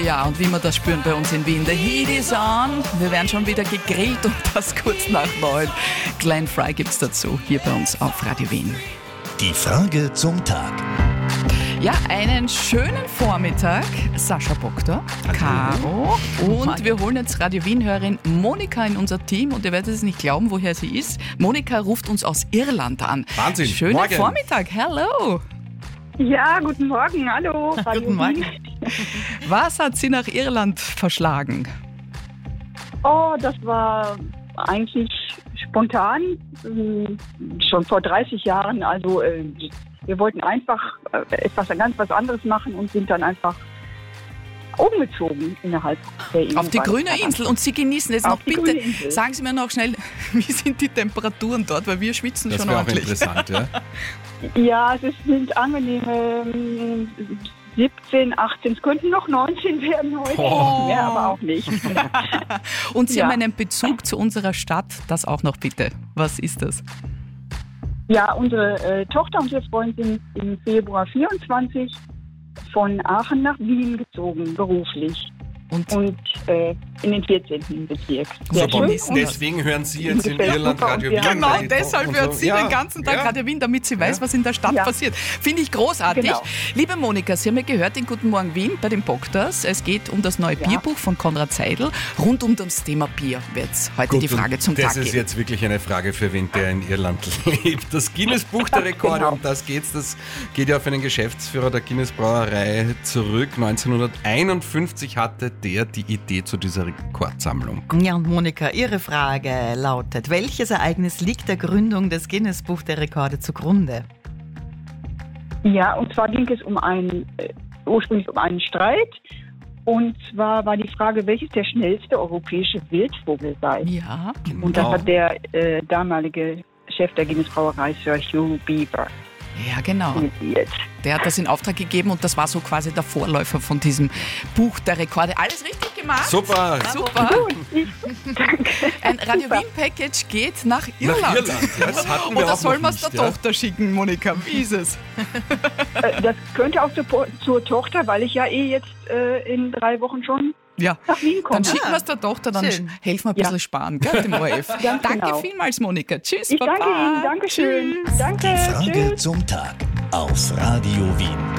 ja, und wie wir das spüren bei uns in Wien. The Heat is on. Wir werden schon wieder gegrillt und das kurz nach 9. Glenn Fry gibt's dazu hier bei uns auf Radio Wien. Die Frage zum Tag. Ja, einen schönen Vormittag, Sascha Boktor, Caro und wir holen jetzt Radio Wien-Hörerin Monika in unser Team und ihr werdet es nicht glauben, woher sie ist. Monika ruft uns aus Irland an. Wahnsinn. Schönen Morgen. Vormittag, hello. Ja, guten Morgen, hallo. Guten Morgen. Was hat Sie nach Irland verschlagen? Oh, das war eigentlich spontan, schon vor 30 Jahren. Also wir wollten einfach was anderes machen und sind dann einfach umgezogen innerhalb der Insel. Auf die grüne Insel und Sie genießen es noch. Bitte sagen Sie mir noch schnell, wie sind die Temperaturen dort, weil wir schwitzen Das schon wäre auch ordentlich. interessant, ja? Ja, es sind angenehme 17, 18, es könnten noch 19 werden heute. Oh. Ja, aber auch nicht. Und Sie Ja. haben einen Bezug zu unserer Stadt, das auch noch bitte. Was ist das? Ja, unsere Tochter und ihr Freund sind im Februar 24 von Aachen nach Wien gezogen, beruflich. Und In den 14. Bezirk. Sehr Super. schön. Deswegen hören Sie jetzt in Ungefähr Irland super. Radio Und wir Wien. haben- genau weil die deshalb Tochter hört und sie so. den ganzen Tag Ja. Radio Wien, damit sie weiß, Ja. was in der Stadt Ja. passiert. Finde ich großartig. Genau. Liebe Monika, Sie haben ja gehört in Guten Morgen Wien bei den Bokters. Es geht um das neue Bierbuch von Konrad Seidel. Rund um das Thema Bier wird es heute Gut, die Frage zum das Tag ist geben. jetzt wirklich eine Frage für wen, der in Irland lebt. Das Guinness-Buch der Rekorde, Genau. um das geht's. Das geht ja auf einen Geschäftsführer der Guinness Brauerei zurück. 1951 hatte der die Idee zu dieser Rekordsammlung. Ja, und Monika, Ihre Frage lautet: Welches Ereignis liegt der Gründung des Guinness-Buch der Rekorde zugrunde? Ja, und zwar ging es ursprünglich um einen Streit. Und zwar war die Frage, welches der schnellste europäische Wildvogel sei. Ja, Und das hat der damalige Chef der Guinness Brauerei, Sir Hugh Beaver, ja, genau. initiiert. Der hat das in Auftrag gegeben und das war so quasi der Vorläufer von diesem Buch der Rekorde. Alles richtig gemacht? Super! Super. Danke. Ein Radio Wien Package geht nach Irland. Nach Irland, das hatten wir Oder auch soll noch man es der nicht, ja. Tochter schicken, Monika? Wie ist es? Das könnte auch zur Tochter, weil ich ja jetzt in 3 Wochen schon Ja. nach Wien komme. Dann schicken wir es der Tochter, dann Schön. helfen wir ein bisschen sparen, gell, dem ORF. Ganz Danke genau. vielmals, Monika. Tschüss, Ich Baba. danke Ihnen. Dankeschön. Tschüss. Danke. Die Frage Tschüss. zum Tag auf Radio Wien.